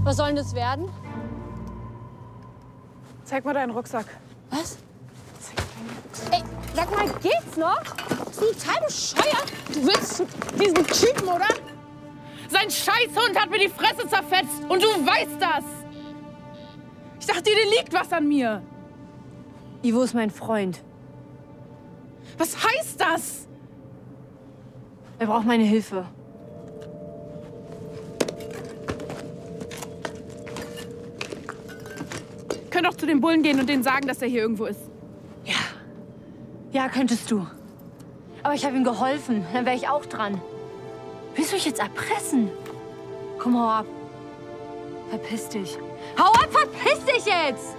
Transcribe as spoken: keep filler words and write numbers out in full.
Was soll denn das werden? Zeig mal deinen Rucksack. Was? Ey, sag mal, geht's noch? Bist du total bescheuert? Du willst zu diesem Typen, oder? Sein Scheißhund hat mir die Fresse zerfetzt und du weißt das! Ich dachte, dir liegt was an mir. Ivo ist mein Freund. Was heißt das? Er braucht meine Hilfe. Ich könnte doch zu den Bullen gehen und denen sagen, dass er hier irgendwo ist. Ja. Ja, könntest du. Aber ich habe ihm geholfen. Dann wäre ich auch dran. Willst du mich jetzt erpressen? Komm, hau ab. Verpiss dich. Hau ab, verpiss dich jetzt!